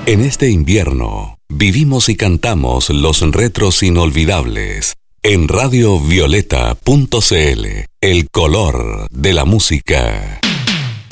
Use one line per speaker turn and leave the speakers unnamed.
En este invierno, vivimos y cantamos los retros inolvidables. En radiovioleta.cl, el color de la música.